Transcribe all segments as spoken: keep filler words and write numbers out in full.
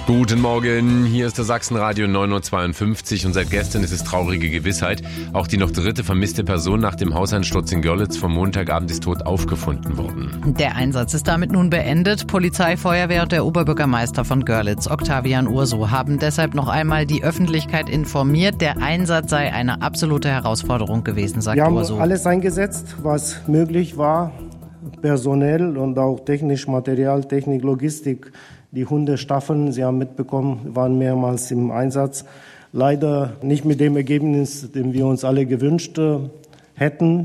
Guten Morgen, hier ist der Sachsenradio neun Uhr zweiundfünfzig und seit gestern ist es traurige Gewissheit. Auch die noch dritte vermisste Person nach dem Hauseinsturz in Görlitz vom Montagabend ist tot aufgefunden worden. Der Einsatz ist damit nun beendet. Polizei, Feuerwehr und der Oberbürgermeister von Görlitz, Octavian Urso, haben deshalb noch einmal die Öffentlichkeit informiert. Der Einsatz sei eine absolute Herausforderung gewesen, sagt Wir Urso. haben alles eingesetzt, was möglich war, personell und auch technisch, Material, Technik, Logistik. Die Hundestaffeln, Sie haben mitbekommen, waren mehrmals im Einsatz. Leider nicht mit dem Ergebnis, den wir uns alle gewünscht äh, hätten.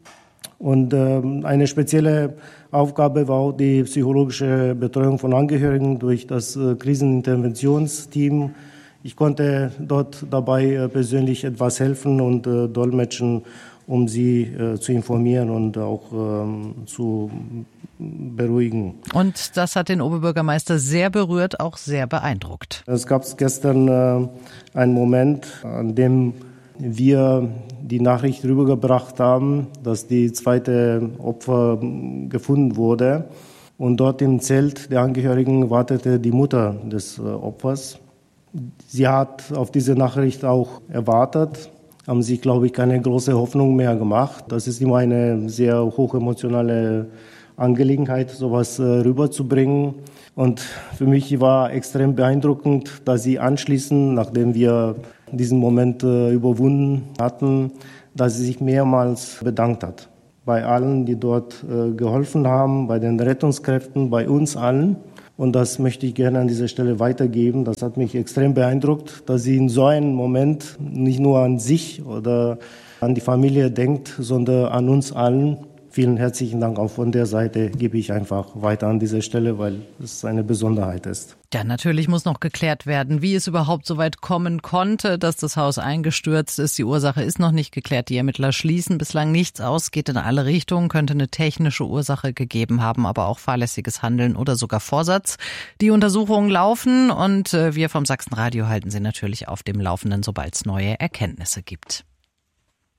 Und äh, eine spezielle Aufgabe war auch die psychologische Betreuung von Angehörigen durch das äh, Kriseninterventionsteam. Ich konnte dort dabei äh, persönlich etwas helfen und äh, dolmetschen, um sie äh, zu informieren und auch ähm, zu beruhigen. Und das hat den Oberbürgermeister sehr berührt, auch sehr beeindruckt. Es gab gestern äh, einen Moment, an dem wir die Nachricht rübergebracht haben, dass die zweite Opfer gefunden wurde. Und dort im Zelt der Angehörigen wartete die Mutter des äh, Opfers. Sie hat auf diese Nachricht auch erwartet, haben sich, glaube ich, keine große Hoffnung mehr gemacht. Das ist immer eine sehr hochemotionale Angelegenheit, sowas äh, rüberzubringen. Und für mich war extrem beeindruckend, dass sie anschließend, nachdem wir diesen Moment äh, überwunden hatten, dass sie sich mehrmals bedankt hat. Bei allen, die dort äh, geholfen haben, bei den Rettungskräften, bei uns allen. Und das möchte ich gerne an dieser Stelle weitergeben. Das hat mich extrem beeindruckt, dass sie in so einem Moment nicht nur an sich oder an die Familie denkt, sondern an uns allen. Vielen herzlichen Dank. Auch von der Seite gebe ich einfach weiter an dieser Stelle, weil es eine Besonderheit ist. Ja, natürlich muss noch geklärt werden, wie es überhaupt so weit kommen konnte, dass das Haus eingestürzt ist. Die Ursache ist noch nicht geklärt. Die Ermittler schließen bislang nichts aus, geht in alle Richtungen, könnte eine technische Ursache gegeben haben, aber auch fahrlässiges Handeln oder sogar Vorsatz. Die Untersuchungen laufen und wir vom Sachsenradio halten Sie natürlich auf dem Laufenden, sobald es neue Erkenntnisse gibt.